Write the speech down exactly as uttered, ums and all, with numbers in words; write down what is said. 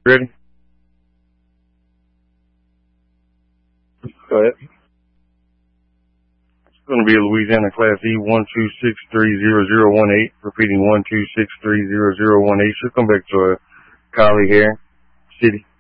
Ready? Go ahead. It's going to be a Louisiana Class E one two six three zero zero one eight. Repeating one two six three zero zero one eight. She'll come back to a collie here. City.